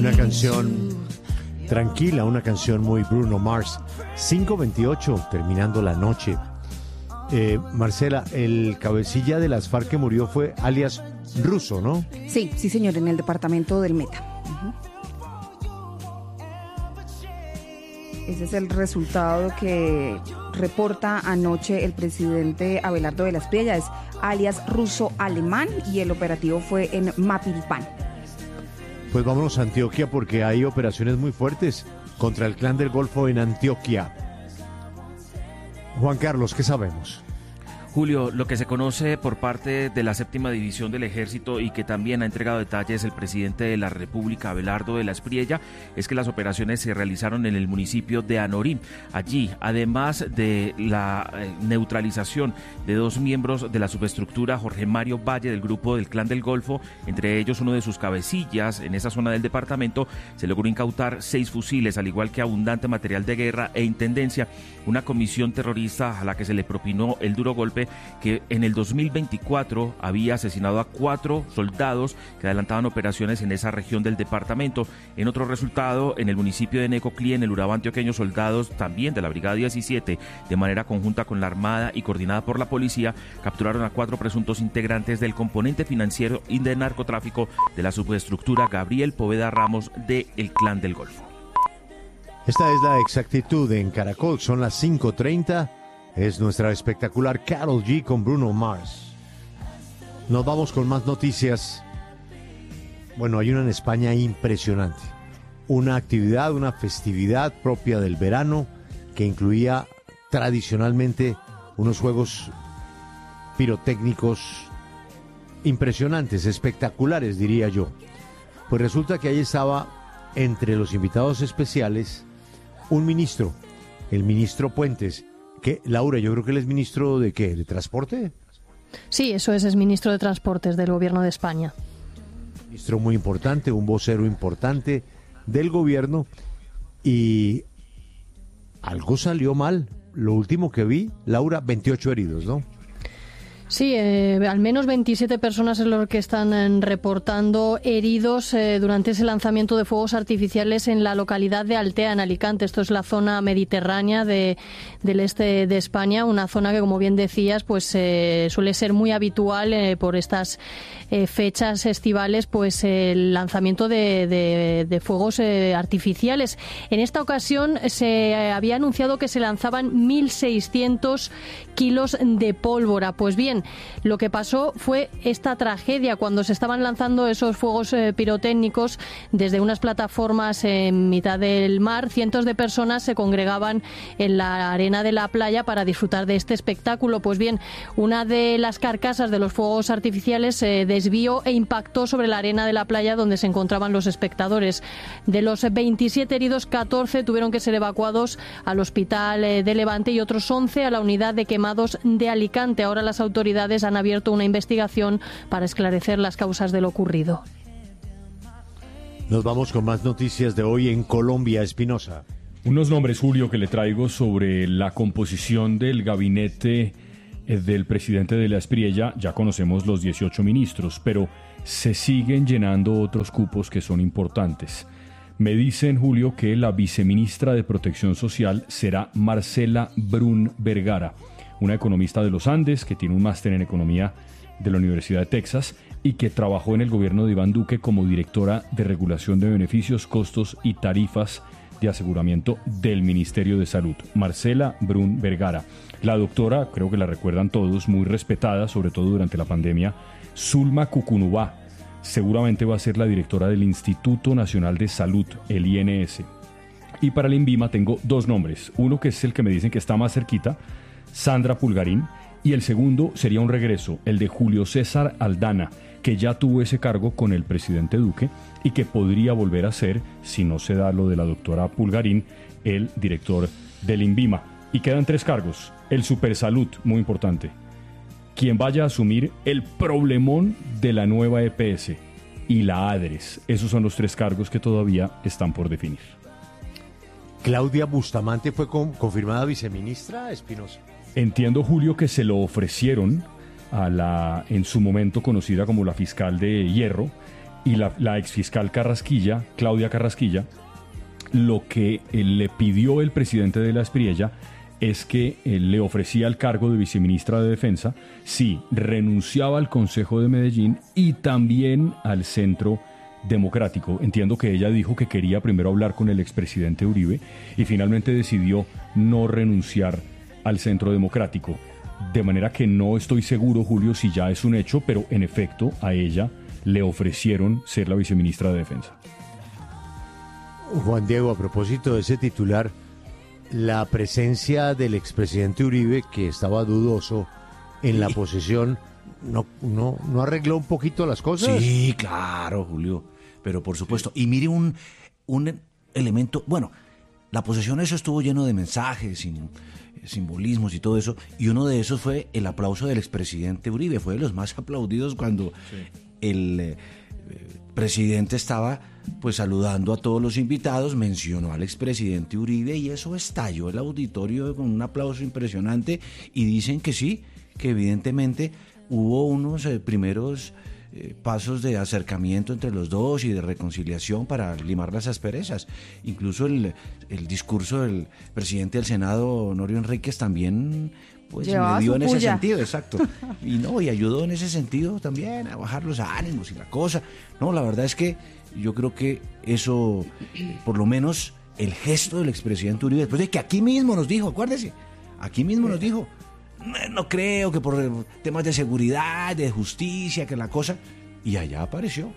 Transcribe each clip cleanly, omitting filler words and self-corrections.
Una canción tranquila, una canción muy Bruno Mars. 5:28, terminando la noche. Marcela, el cabecilla de las FARC que murió fue alias Russo, ¿no? Sí, señor, en el departamento del Meta. Ese es el resultado que reporta anoche el presidente Abelardo de la Espriella, es alias Russo Alemán, y el operativo fue en Mapilpan. Pues vámonos a Antioquia porque hay operaciones muy fuertes contra el Clan del Golfo en Antioquia. Juan Carlos, ¿qué sabemos? Julio, lo que se conoce por parte de la séptima división del ejército y que también ha entregado detalles el presidente de la República, Abelardo de la Espriella, es que las operaciones se realizaron en el municipio de Anorí. Allí, además de la neutralización de 2 miembros de la subestructura, Jorge Mario Valle, del grupo del Clan del Golfo, entre ellos uno de sus cabecillas en esa zona del departamento, se logró incautar 6 fusiles, al igual que abundante material de guerra e intendencia. Una comisión terrorista a la que se le propinó el duro golpe, que en el 2024 había asesinado a 4 soldados que adelantaban operaciones en esa región del departamento. En otro resultado, en el municipio de Necoclí, en el Urabá antioqueño, soldados también de la Brigada 17, de manera conjunta con la Armada y coordinada por la policía, capturaron a 4 presuntos integrantes del componente financiero y de narcotráfico de la subestructura Gabriel Poveda Ramos de el Clan del Golfo. Esta es la exactitud en Caracol, son las 5:30. Es nuestra espectacular Karol G con Bruno Mars. Nos vamos con más noticias. Bueno, hay una en España impresionante. Una actividad, una festividad propia del verano que incluía tradicionalmente unos juegos pirotécnicos impresionantes, espectaculares, diría yo. Pues resulta que ahí estaba entre los invitados especiales un ministro, el ministro Puentes. ¿Qué, Laura? Yo creo que él es ministro ¿de qué? ¿De transporte? Sí, eso es ministro de Transportes del Gobierno de España. Ministro muy importante, un vocero importante del gobierno, y algo salió mal. Lo último que vi, Laura, 28 heridos, ¿no? Sí, al menos 27 personas es lo que están reportando heridos durante ese lanzamiento de fuegos artificiales en la localidad de Altea, en Alicante. Esto es la zona mediterránea del este de España, una zona que, como bien decías, pues suele ser muy habitual por estas fechas estivales, pues el lanzamiento de fuegos artificiales. En esta ocasión se había anunciado que se lanzaban 1.600 kilos de pólvora. Pues bien, lo que pasó fue esta tragedia cuando se estaban lanzando esos fuegos pirotécnicos desde unas plataformas en mitad del mar. Cientos de personas se congregaban en la arena de la playa para disfrutar de este espectáculo. Pues bien, una de las carcasas de los fuegos artificiales se desvió e impactó sobre la arena de la playa donde se encontraban los espectadores. De los 27 heridos, 14 tuvieron que ser evacuados al hospital de Levante y otros 11 a la unidad de quemados de Alicante. Ahora las autoridades han abierto una investigación para esclarecer las causas de lo ocurrido. Nos vamos con más noticias de hoy en Colombia. Espinosa. Unos nombres, Julio, que le traigo sobre la composición del gabinete del presidente de la Espriella. Ya conocemos los 18 ministros, pero se siguen llenando otros cupos que son importantes. Me dicen, Julio, que la viceministra de Protección Social será Marcela Brun Vergara, una economista de los Andes que tiene un máster en economía de la Universidad de Texas y que trabajó en el gobierno de Iván Duque como directora de regulación de beneficios, costos y tarifas de aseguramiento del Ministerio de Salud. Marcela Brun Vergara. La doctora, creo que la recuerdan todos, muy respetada, sobre todo durante la pandemia, Zulma Cucunubá, seguramente va a ser la directora del Instituto Nacional de Salud, el INS. Y para el INVIMA tengo 2 nombres. Uno que es el que me dicen que está más cerquita, Sandra Pulgarín, y el segundo sería un regreso, el de Julio César Aldana, que ya tuvo ese cargo con el presidente Duque y que podría volver a ser, si no se da lo de la doctora Pulgarín, el director del INVIMA. Y quedan 3 cargos. El Supersalud, muy importante, quien vaya a asumir el problemón de la nueva EPS, y la ADRES. Esos son los 3 cargos que todavía están por definir. Claudia Bustamante fue confirmada viceministra, Espinosa. Entiendo, Julio, que se lo ofrecieron a la, en su momento conocida como la fiscal de Hierro, y la exfiscal Carrasquilla, Claudia Carrasquilla, lo que le pidió el presidente de la Espriella es que le ofrecía el cargo de viceministra de Defensa si renunciaba al Consejo de Medellín y también al Centro Democrático. Entiendo que ella dijo que quería primero hablar con el expresidente Uribe y finalmente decidió no renunciar al Centro Democrático. De manera que no estoy seguro, Julio, si ya es un hecho, pero en efecto a ella le ofrecieron ser la viceministra de Defensa. Juan Diego, a propósito de ese titular, la presencia del expresidente Uribe, que estaba dudoso en la posesión, ¿no arregló un poquito las cosas? Sí, claro, Julio, pero por supuesto. Y mire un elemento, bueno, la posesión, eso estuvo lleno de mensajes, simbolismos y todo eso, y uno de esos fue el aplauso del expresidente Uribe. Fue de los más aplaudidos cuando el presidente estaba pues saludando a todos los invitados, mencionó al expresidente Uribe y eso estalló el auditorio con un aplauso impresionante, y dicen que sí, que evidentemente hubo unos primeros pasos de acercamiento entre los dos y de reconciliación para limar las asperezas. Incluso el discurso del presidente del Senado, Honorio Enríquez, también pues me dio en ese sentido, exacto. Y ayudó en ese sentido también a bajar los ánimos y la cosa. No, la verdad es que yo creo que eso, por lo menos el gesto del expresidente Uribe, después de que aquí mismo nos dijo, acuérdese, aquí mismo nos dijo, no creo que por temas de seguridad, de justicia, que la cosa, y allá apareció.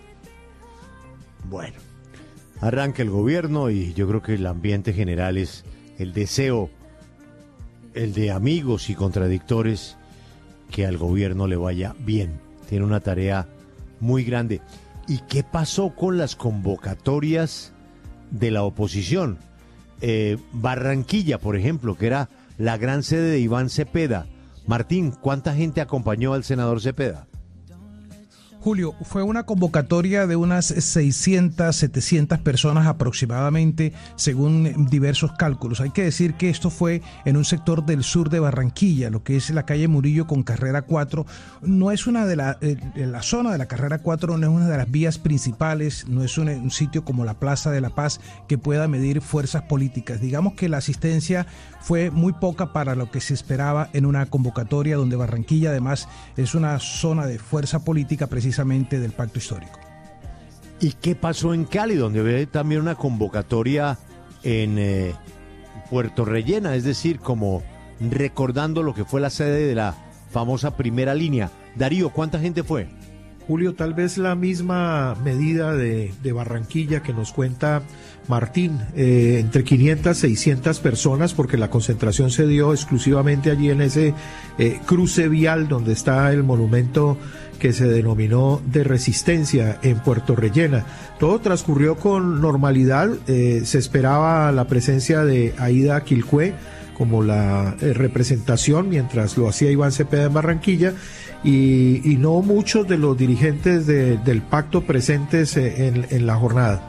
Bueno, arranca el gobierno y yo creo que el ambiente general es el deseo, el de amigos y contradictores, que al gobierno le vaya bien. Tiene una tarea muy grande. ¿Y qué pasó con las convocatorias de la oposición? Barranquilla, por ejemplo, que era la gran sede de Iván Cepeda. Martín, ¿cuánta gente acompañó al senador Cepeda? Julio, fue una convocatoria de unas 600, 700 personas aproximadamente, según diversos cálculos. Hay que decir que esto fue en un sector del sur de Barranquilla, lo que es la calle Murillo con Carrera 4. No es una de la zona de la Carrera 4, no es una de las vías principales, no es un sitio como la Plaza de la Paz que pueda medir fuerzas políticas. Digamos que la asistencia fue muy poca para lo que se esperaba en una convocatoria donde Barranquilla además es una zona de fuerza política precisamente del pacto histórico. ¿Y qué pasó en Cali, donde ve también una convocatoria en Puerto Rellena, es decir, como recordando lo que fue la sede de la famosa primera línea? Darío, ¿cuánta gente fue? Julio, tal vez la misma medida de Barranquilla que nos cuenta Martín, entre 500 y 600 personas, porque la concentración se dio exclusivamente allí en ese cruce vial donde está el monumento que se denominó de Resistencia en Puerto Rellena. Todo transcurrió con normalidad, se esperaba la presencia de Aida Quilcué como la representación, mientras lo hacía Iván Cepeda en Barranquilla, y no muchos de los dirigentes del pacto presentes en la jornada.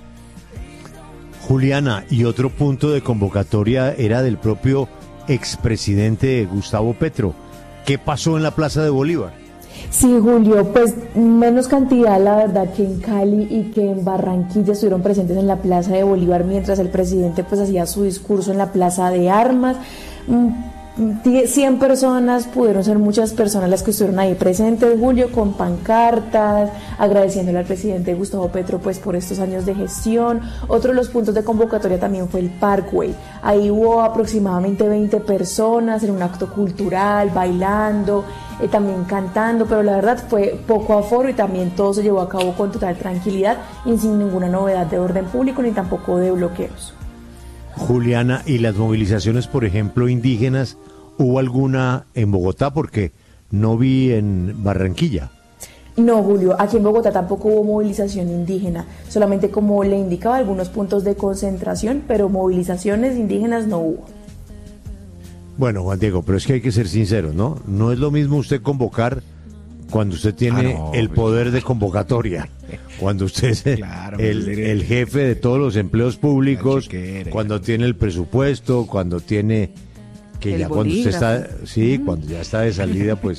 Juliana, y otro punto de convocatoria era del propio expresidente Gustavo Petro. ¿Qué pasó en la Plaza de Bolívar? Sí, Julio, pues menos cantidad, la verdad, que en Cali y que en Barranquilla estuvieron presentes en la Plaza de Bolívar, mientras el presidente pues hacía su discurso en la Plaza de Armas. 100 personas, pudieron ser muchas personas las que estuvieron ahí presentes, Julio, con pancartas, agradeciéndole al presidente Gustavo Petro pues por estos años de gestión. Otro de los puntos de convocatoria también fue el Parkway. Ahí hubo aproximadamente 20 personas en un acto cultural, bailando, también cantando, pero la verdad fue poco aforo y también todo se llevó a cabo con total tranquilidad y sin ninguna novedad de orden público ni tampoco de bloqueos. Juliana, ¿y las movilizaciones, por ejemplo, indígenas, hubo alguna en Bogotá? Porque no vi en Barranquilla. No, Julio, aquí en Bogotá tampoco hubo movilización indígena, solamente como le indicaba algunos puntos de concentración, pero movilizaciones indígenas no hubo. Bueno, Juan Diego, pero es que hay que ser sinceros, ¿no? No es lo mismo usted convocar cuando usted tiene el poder de convocatoria, cuando usted es el jefe de todos los empleos públicos, cuando tiene el presupuesto, cuando tiene que ya cuando usted está, cuando ya está de salida, pues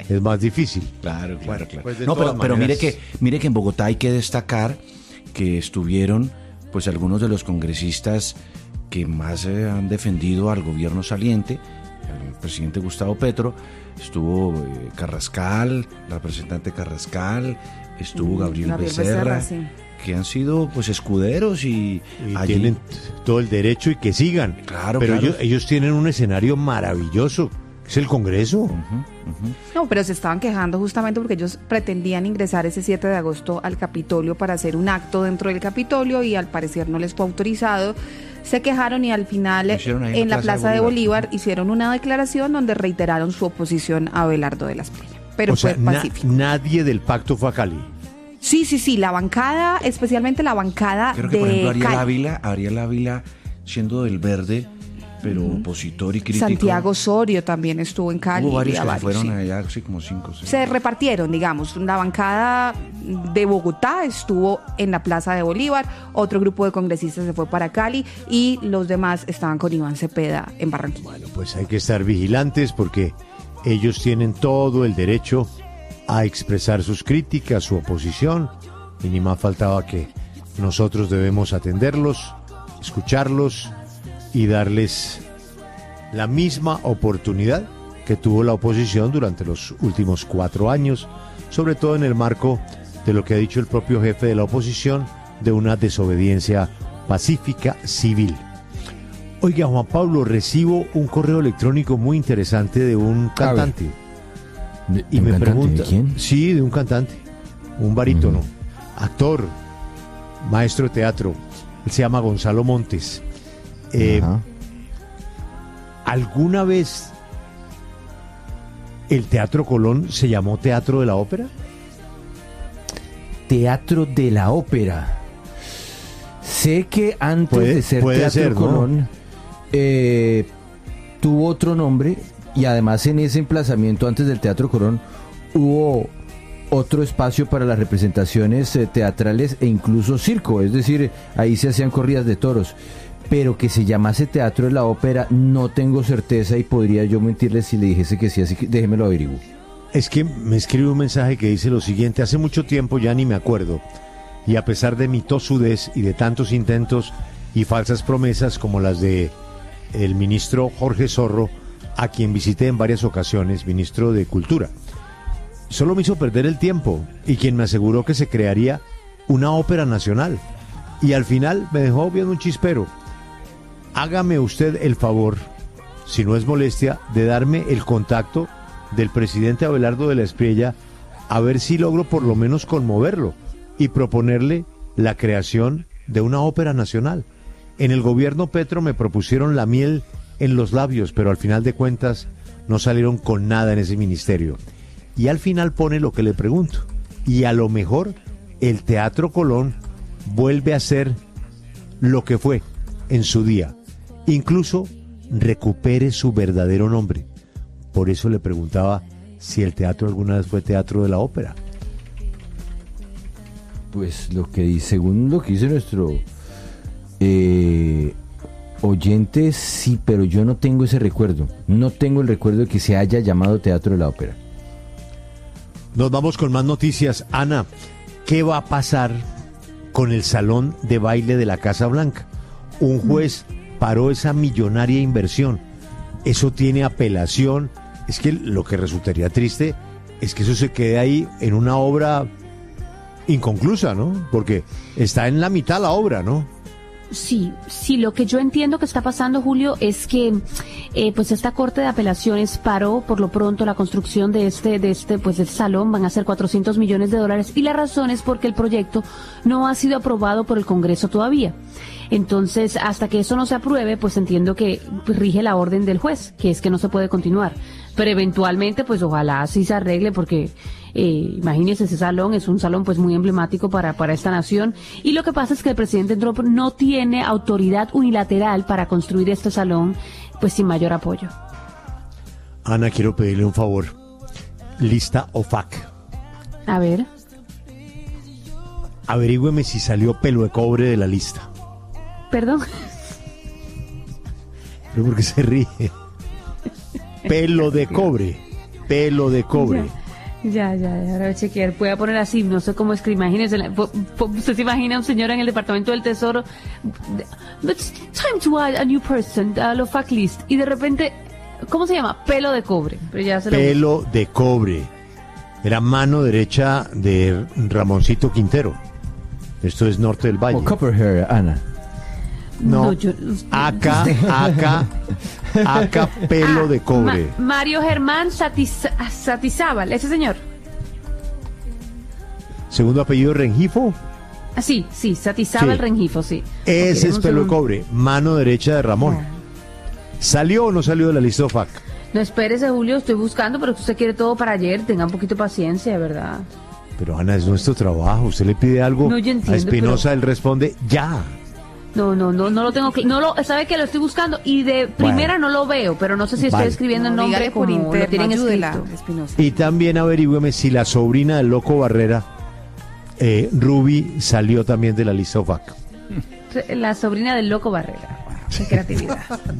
es más difícil. Claro. Pues no, pero mire que en Bogotá hay que destacar que estuvieron pues algunos de los congresistas que más han defendido al gobierno saliente, el presidente Gustavo Petro. Estuvo Carrascal, la representante Carrascal, estuvo Gabriel Becerra, sí, que han sido pues escuderos y allí tienen todo el derecho y que sigan. Claro, pero claro. Ellos tienen un escenario maravilloso, es el Congreso. No, pero se estaban quejando justamente porque ellos pretendían ingresar ese 7 de agosto al Capitolio para hacer un acto dentro del Capitolio y al parecer no les fue autorizado. Se quejaron y al final en la Plaza de Bolívar hicieron una declaración donde reiteraron su oposición a Abelardo de la Espriella. Pero fue pacífico. Nadie del pacto fue a Cali. Sí, la bancada, especialmente la bancada creo que, de por ejemplo, Cali. Ariel Ávila, siendo del Verde, pero opositor y crítico. Santiago Osorio también estuvo en Cali. Hubo varios que fueron allá, así como 5 o 6. Se repartieron, digamos, la bancada de Bogotá estuvo en la Plaza de Bolívar, otro grupo de congresistas se fue para Cali y los demás estaban con Iván Cepeda en Barranquilla. Bueno, pues hay que estar vigilantes porque ellos tienen todo el derecho a expresar sus críticas, su oposición, y ni más faltaba que nosotros debemos atenderlos, escucharlos y darles la misma oportunidad que tuvo la oposición durante los últimos 4 años, sobre todo en el marco de lo que ha dicho el propio jefe de la oposición, de una desobediencia pacífica civil. Oiga, Juan Pablo, recibo un correo electrónico muy interesante de un cantante. Y me pregunta, ¿de quién? Sí, de un cantante, un barítono, actor, maestro de teatro. Él se llama Gonzalo Montes. ¿Alguna vez el Teatro Colón se llamó Teatro de la Ópera? Teatro de la Ópera. Sé que antes de ser Teatro Colón, tuvo otro nombre, y además en ese emplazamiento antes del Teatro Colón hubo otro espacio para las representaciones teatrales e incluso circo, es decir, ahí se hacían corridas de toros. Pero que se llamase Teatro de la Ópera no tengo certeza y podría yo mentirle si le dijese que sí, así que déjemelo averiguo. Es que me escribe un mensaje que dice lo siguiente: hace mucho tiempo ya ni me acuerdo, y a pesar de mi tosudez y de tantos intentos y falsas promesas como las de el ministro Jorge Zorro, a quien visité en varias ocasiones, ministro de Cultura, solo me hizo perder el tiempo, y quien me aseguró que se crearía una ópera nacional, y al final me dejó viendo un chispero. Hágame usted el favor, si no es molestia, de darme el contacto del presidente Abelardo de la Espriella, a ver si logro por lo menos conmoverlo y proponerle la creación de una ópera nacional. En el gobierno Petro me propusieron la miel en los labios, pero al final de cuentas no salieron con nada en ese ministerio. Y al final pone lo que le pregunto, y a lo mejor el Teatro Colón vuelve a ser lo que fue en su día, incluso recupere su verdadero nombre. Por eso le preguntaba si el teatro alguna vez fue Teatro de la Ópera. Pues según lo que dice nuestro oyente, sí, pero yo no tengo ese recuerdo. No tengo el recuerdo de que se haya llamado Teatro de la Ópera. Nos vamos con más noticias. Ana, ¿qué va a pasar con el salón de baile de la Casa Blanca? Un juez paró esa millonaria inversión. Eso tiene apelación. Es que lo que resultaría triste es que eso se quede ahí en una obra inconclusa, ¿no? Porque está en la mitad la obra, ¿no? Sí, lo que yo entiendo que está pasando, Julio, es que pues esta Corte de Apelaciones paró por lo pronto la construcción de este salón. Van a ser $400 millones, y la razón es porque el proyecto no ha sido aprobado por el Congreso todavía. Entonces, hasta que eso no se apruebe, pues entiendo que rige la orden del juez, que es que no se puede continuar. Pero eventualmente, pues ojalá sí se arregle, porque imagínense, ese salón es un salón pues muy emblemático para esta nación. Y lo que pasa es que el presidente Trump no tiene autoridad unilateral para construir este salón, pues sin mayor apoyo. Ana, quiero pedirle un favor. Lista OFAC. A ver. Averígüeme si salió Pelo de Cobre de la lista. ¿Perdón? ¿Pero por qué se ríe? Pelo de Cobre. Pelo de cobre. Ya, ahora voy a chequear. Voy a poner así, no sé cómo escribir. Imagínense, usted se imagina a un señor en el Departamento del Tesoro. It's time to add a new person, a lo fact list. Y de repente, ¿cómo se llama? Pelo de cobre. Pero ya se Pelo de cobre. Era mano derecha de Ramoncito Quintero. Esto es Norte del Valle. O Copper Hair, Ana. No, acá, pelo de cobre. Mario Germán Satizábal, ese señor. Segundo apellido Rengifo. Sí, Satizábal Sí. Rengifo, sí. Ese es pelo de cobre, mano derecha de Ramón. ¿Salió o no salió de la lista OFAC? No, espérese, Julio, estoy buscando, pero usted quiere todo para ayer. Tenga un poquito de paciencia, ¿verdad? Pero Ana, es nuestro trabajo. Usted le pide algo No, yo entiendo, a Espinosa, él responde ya. No lo tengo sabe que lo estoy buscando y de primera no lo veo, pero no sé si estoy Vale. escribiendo el No, nombre dígale por como interno, lo tienen ayúdela, escrito. Espinosa. Y también averígüeme si la sobrina del Loco Barrera, Ruby, salió también de la lista OFAC. La sobrina del Loco Barrera. Wow, qué creatividad.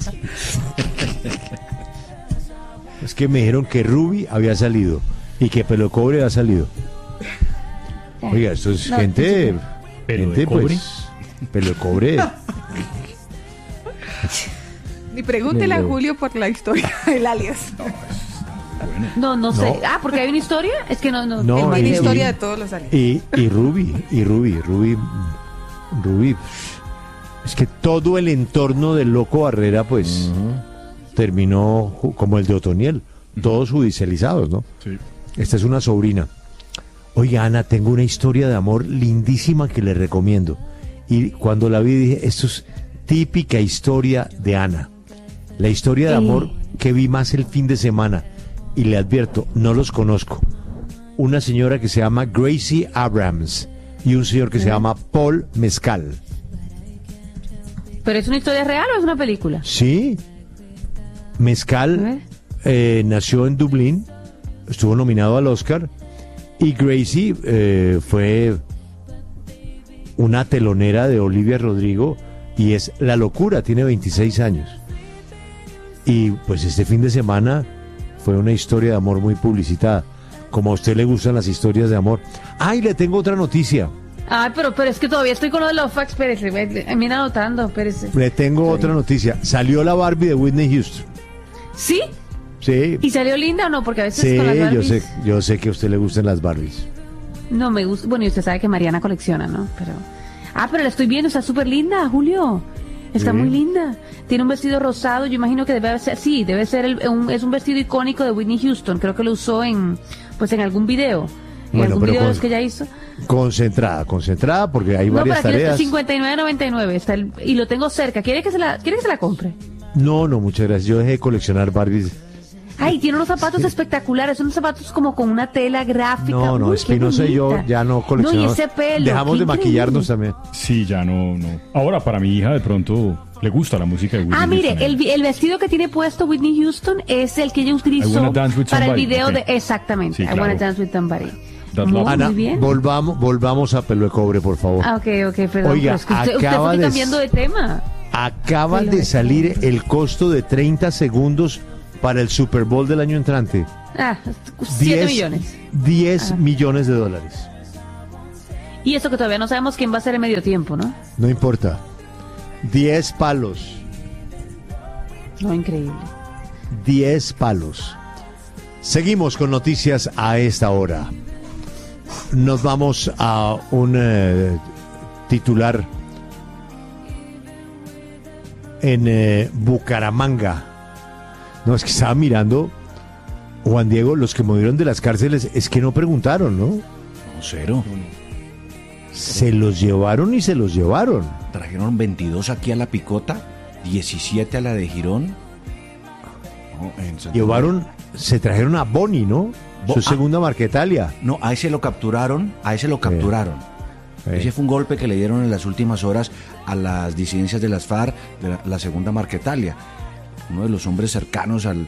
Es que me dijeron que Ruby había salido y que Pelo de Cobre había salido. Oiga, esto es gente... ¿Pelo de gente, cobre? pues, Pelo de Cobre. Y pregúntele a Julio por la historia del alias. No sé. Ah, porque hay una historia. Es que no. No, Hay y- una historia de todos los alias. Y Ruby. Es que todo el entorno del Loco Barrera, pues, terminó como el de Otoniel, todos judicializados, ¿no? Sí. Esta es una sobrina. Oiga, Ana, tengo una historia de amor lindísima que le recomiendo. Y cuando la vi dije, esto es típica historia de Ana. La historia de amor que vi más el fin de semana. Y le advierto, no los conozco. Una señora que se llama Gracie Abrams y un señor que se llama Paul Mezcal. ¿Pero es una historia real o es una película? Sí. Mezcal nació en Dublín, estuvo nominado al Oscar, y Gracie fue una telonera de Olivia Rodrigo y es la locura, tiene 26 años. Y pues este fin de semana fue una historia de amor muy publicitada. Como a usted le gustan las historias de amor. ¡Ay, le tengo otra noticia! Ay, pero es que todavía estoy con lo de los facts. Espérese, mira anotando, espérese. Le tengo otra noticia. Salió la Barbie de Whitney Houston. ¿Sí? Sí. ¿Y salió linda o no? Porque a veces Sí, con las Barbies yo sé que a usted le gustan las Barbies. no me gusta. Bueno, y usted sabe que Mariana colecciona, ¿no? Pero la estoy viendo, está súper linda, Julio. Está Sí. muy linda. Tiene un vestido rosado, yo imagino que debe ser, sí, debe ser es un vestido icónico de Whitney Houston. Creo que lo usó en algún video. En Bueno, algún pero video de los que ella hizo. Concentrada, porque hay No, pero varias aquí está tareas. 59.99 está y lo tengo cerca. ¿Quiere que se la compre? No, muchas gracias. Yo dejé de coleccionar Barbies. Ay, tiene unos zapatos espectaculares, unos zapatos como con una tela gráfica. No, Uy, qué Espinosa y yo bonita. ya no coleccionamos. No, y ese pelo. Dejamos qué de increíble. maquillarnos también. Sí, ya no. Ahora, para mi hija, de pronto, le gusta la música de Whitney Ah, mire, Houston. el vestido que tiene puesto Whitney Houston es el que ella I utilizó Wanna Dance with para el Somebody, video ok. de... Exactamente, Sí, I Wanna claro. Dance with Somebody. That Muy, love. Ana, muy bien. volvamos a Pelo de Cobre, por favor. Ah, ok, perdón. Oiga, pero es que usted acaba fue de- cambiando de tema. Acaba Pelo de de salir Cobre. el costo de 30 segundos para el Super Bowl del año entrante. Ah, 7 millones. 10 millones de dólares. Y eso que todavía no sabemos quién va a ser el medio tiempo, ¿no? No importa. 10 palos. No, increíble. 10 palos. Seguimos con noticias a esta hora. Nos vamos a un titular en Bucaramanga. No, es que estaba mirando, Juan Diego, los que movieron de las cárceles, es que no preguntaron, ¿no? No, cero. Se los llevaron y se los llevaron. Trajeron 22 aquí a La Picota, 17 a la de Girón. No, en Santander. Se trajeron a Boni, ¿no? Su segunda Marquetalia. No, a ese lo capturaron, Ese fue un golpe que le dieron en las últimas horas a las disidencias de las FARC, de la segunda Marquetalia. Uno de los hombres cercanos a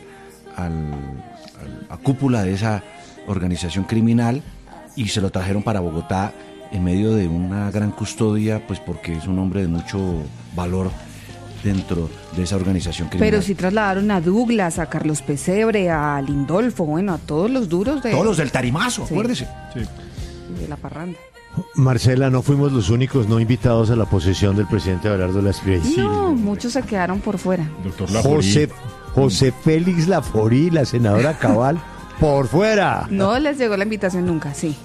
cúpula de esa organización criminal, y se lo trajeron para Bogotá en medio de una gran custodia, pues porque es un hombre de mucho valor dentro de esa organización criminal. Pero sí trasladaron a Douglas, a Carlos Pesebre, a Lindolfo, bueno, a todos los duros de... Todos los del tarimazo, acuérdese. Sí. De la parranda. Marcela, no fuimos los únicos no invitados a la posesión del presidente Abelardo Lasprilla. No, muchos se quedaron por fuera. Doctor Laforí. José Félix Laforí, la senadora Cabal, por fuera. No les llegó la invitación nunca, sí.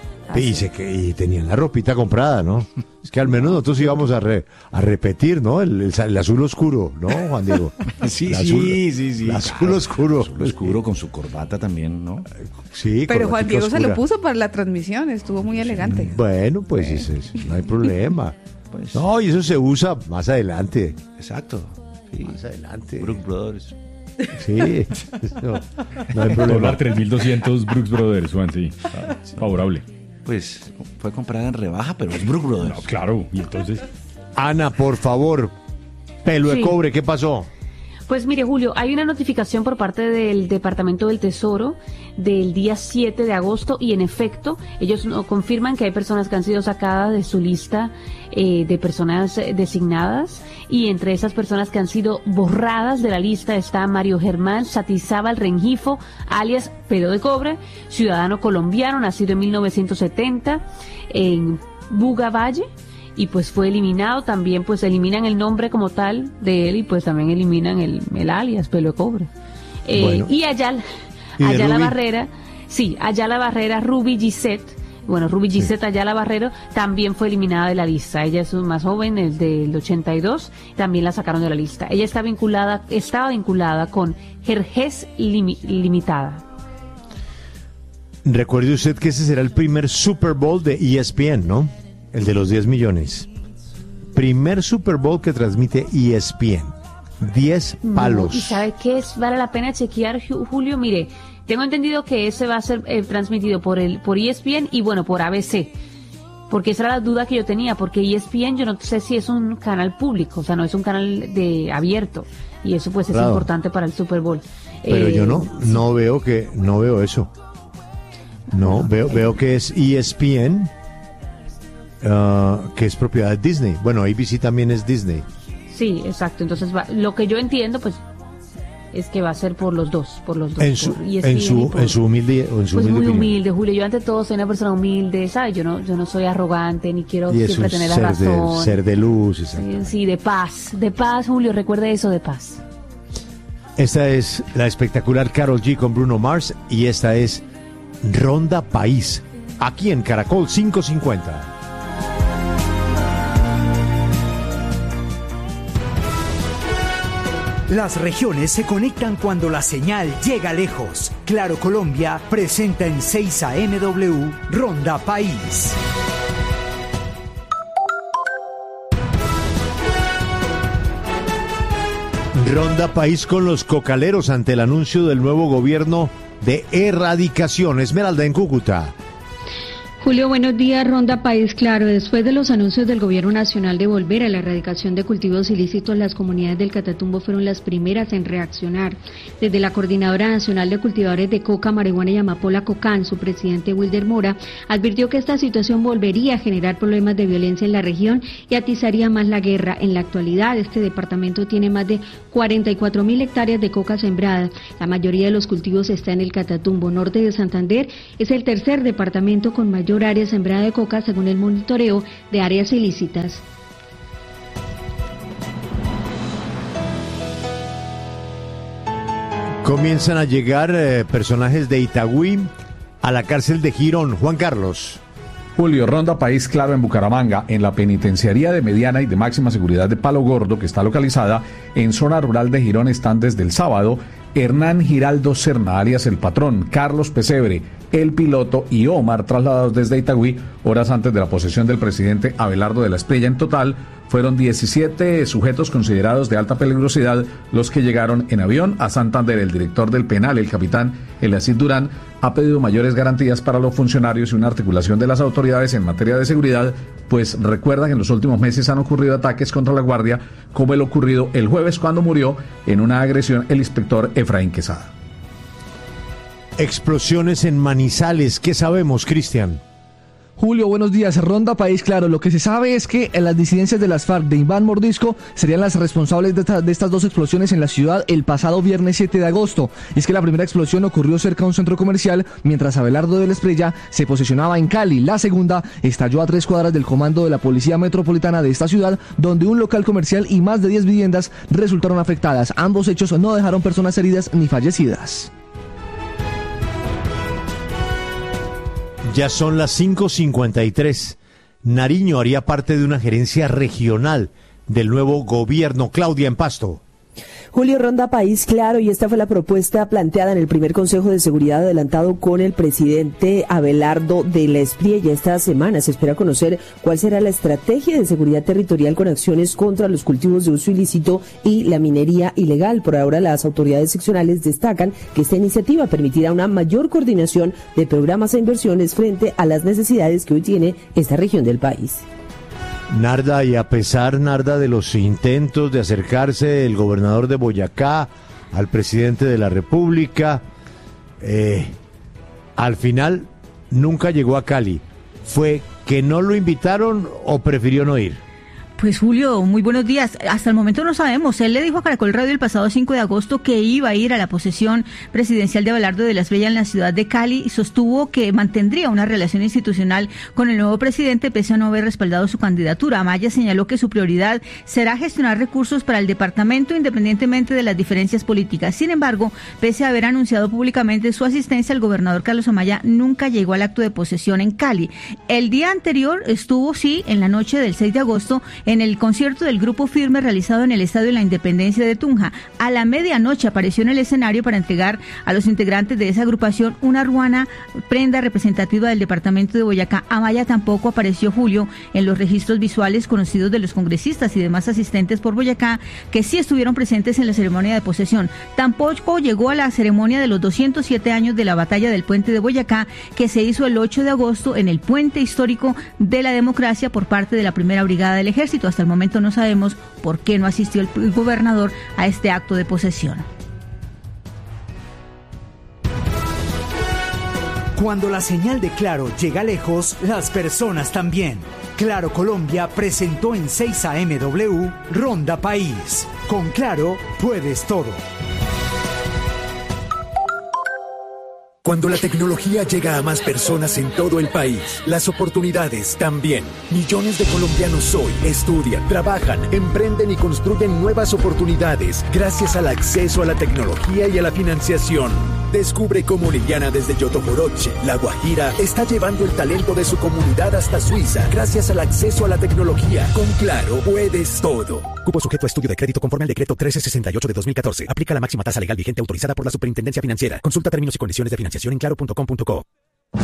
Y tenían la ropita comprada, ¿no? Es que al menos nosotros íbamos a repetir, ¿no? El azul oscuro, ¿no, Juan Diego? Sí. El azul oscuro. Azul oscuro con su corbata también, ¿no? Sí, pero Juan Diego oscura. se lo puso para la transmisión, estuvo muy elegante. Bueno, pues no hay problema. Pues, no, y eso se usa más adelante. Exacto. Sí. Más adelante. Brooks Brothers. Sí, no hay problema. Dólar 3.200 Brooks Brothers, Juan, sí. Favorable. Pues fue comprada en rebaja, pero es Brooks Brothers. No, claro, y entonces... Ana, por favor, pelo de cobre, ¿qué pasó? Pues mire, Julio, hay una notificación por parte del Departamento del Tesoro del día 7 de agosto y en efecto, ellos confirman que hay personas que han sido sacadas de su lista de personas designadas y entre esas personas que han sido borradas de la lista está Mario Germán Satizábal Rengifo, alias Pelo de Cobre, ciudadano colombiano, nacido en 1970 en Buga Valle. Y pues fue eliminado, también pues eliminan el nombre como tal de él y pues también eliminan el alias Pelo de Cobre. Bueno. Y allá la Barrera, Ruby Gisette, Ruby Gisette Ayala Barrero también fue eliminada de la lista. Ella es más joven, es del 82, también la sacaron de la lista. Ella estaba vinculada con Jerjes Limitada. Recuerde usted que ese será el primer Super Bowl de ESPN, ¿no? El de los 10 millones. Primer Super Bowl que transmite ESPN. 10 palos. ¿Y sabe qué vale la pena chequear, Julio? Mire, tengo entendido que ese va a ser transmitido por ESPN y por ABC. Porque esa era la duda que yo tenía, porque ESPN yo no sé si es un canal público, o sea, no es un canal abierto. Y eso pues es importante para el Super Bowl. Pero yo no veo eso. No, veo que es ESPN. Que es propiedad de Disney. Bueno, ABC también es Disney. Sí, exacto. Entonces, lo que yo entiendo, pues, es que va a ser por los dos. En su humilde muy humilde, Julio. Yo ante todo soy una persona humilde, ¿sabes? Yo no soy arrogante ni quiero siempre tener la razón. Ser de luz, exacto. Sí, de paz, Julio. Recuerde eso, de paz. Esta es la espectacular Karol G con Bruno Mars y esta es Ronda País, aquí en Caracol 550. Las regiones se conectan cuando la señal llega lejos. Claro Colombia presenta en 6 AMW Ronda País. Ronda País con los cocaleros ante el anuncio del nuevo gobierno de erradicación. Esmeralda en Cúcuta. Julio, buenos días. Ronda País, claro. Después de los anuncios del Gobierno Nacional de volver a la erradicación de cultivos ilícitos, las comunidades del Catatumbo fueron las primeras en reaccionar. Desde la Coordinadora Nacional de Cultivadores de Coca, Marihuana y Amapola, COCAN, su presidente Wilder Mora, advirtió que esta situación volvería a generar problemas de violencia en la región y atizaría más la guerra. En la actualidad, este departamento tiene más de 44.000 hectáreas de coca sembradas. La mayoría de los cultivos está en el Catatumbo. Norte de Santander es el tercer departamento con mayor área sembrada de coca según el monitoreo de áreas ilícitas. Comienzan a llegar personajes de Itagüí a la cárcel de Girón. Juan Carlos. Julio, Ronda País claro en Bucaramanga, en la penitenciaría de mediana y de máxima seguridad de Palo Gordo, que está localizada en zona rural de Girón, están desde el sábado Hernán Giraldo Serna, alias El Patrón, Carlos Pesebre, El Piloto y Omar, trasladados desde Itagüí horas antes de la posesión del presidente Abelardo de la Espriella. En total fueron 17 sujetos considerados de alta peligrosidad los que llegaron en avión a Santander. El director del penal, el capitán Elacid Durán, ha pedido mayores garantías para los funcionarios y una articulación de las autoridades en materia de seguridad, pues recuerda que en los últimos meses han ocurrido ataques contra la Guardia, como el ocurrido el jueves cuando murió en una agresión el inspector Efraín Quesada. Explosiones en Manizales, ¿qué sabemos, Cristian? Julio, buenos días. Ronda País Claro. Lo que se sabe es que las disidencias de las FARC de Iván Mordisco serían las responsables de estas dos explosiones en la ciudad el pasado viernes 7 de agosto. Y es que la primera explosión ocurrió cerca de un centro comercial mientras Abelardo de la Espriella se posicionaba en Cali. La segunda estalló a 3 cuadras del comando de la Policía Metropolitana de esta ciudad, donde un local comercial y más de 10 viviendas resultaron afectadas. Ambos hechos no dejaron personas heridas ni fallecidas. Ya son las 5:53. Nariño haría parte de una gerencia regional del nuevo gobierno. Claudia, en Pasto. Julio, Ronda País Claro, y esta fue la propuesta planteada en el primer Consejo de Seguridad adelantado con el presidente Abelardo de la Espriella. Esta semana se espera conocer cuál será la estrategia de seguridad territorial con acciones contra los cultivos de uso ilícito y la minería ilegal. Por ahora, las autoridades seccionales destacan que esta iniciativa permitirá una mayor coordinación de programas e inversiones frente a las necesidades que hoy tiene esta región del país. Narda, y a pesar, Narda, de los intentos de acercarse el gobernador de Boyacá al presidente de la República, al final nunca llegó a Cali. ¿Fue que no lo invitaron o prefirió no ir? Pues Julio, muy buenos días. Hasta el momento no sabemos. Él le dijo a Caracol Radio el pasado 5 de agosto que iba a ir a la posesión presidencial de Abelardo de la Espriella en la ciudad de Cali y sostuvo que mantendría una relación institucional con el nuevo presidente pese a no haber respaldado su candidatura. Amaya señaló que su prioridad será gestionar recursos para el departamento independientemente de las diferencias políticas. Sin embargo, pese a haber anunciado públicamente su asistencia, el gobernador Carlos Amaya nunca llegó al acto de posesión en Cali. El día anterior estuvo, sí, en la noche del 6 de agosto, en el concierto del Grupo Firme realizado en el Estadio La Independencia de Tunja. A la medianoche apareció en el escenario para entregar a los integrantes de esa agrupación una ruana, prenda representativa del departamento de Boyacá. Amaya tampoco apareció, Julio, en los registros visuales conocidos de los congresistas y demás asistentes por Boyacá que sí estuvieron presentes en la ceremonia de posesión. Tampoco llegó a la ceremonia de los 207 años de la batalla del puente de Boyacá, que se hizo el 8 de agosto en el puente histórico de la democracia por parte de la primera brigada del ejército. Hasta el momento no sabemos por qué no asistió el gobernador a este acto de posesión. Cuando la señal de Claro llega lejos, las personas también. Claro Colombia presentó en 6 AMW Ronda País. Con Claro puedes todo. Cuando la tecnología llega a más personas en todo el país, las oportunidades también. Millones de colombianos hoy estudian, trabajan, emprenden y construyen nuevas oportunidades gracias al acceso a la tecnología y a la financiación. Descubre cómo Liliana desde Yotoboroche, La Guajira, está llevando el talento de su comunidad hasta Suiza gracias al acceso a la tecnología. Con Claro puedes todo. Cupo sujeto a estudio de crédito conforme al decreto 1368 de 2014. Aplica la máxima tasa legal vigente autorizada por la Superintendencia Financiera. Consulta términos y condiciones de financiación en claro.com.co.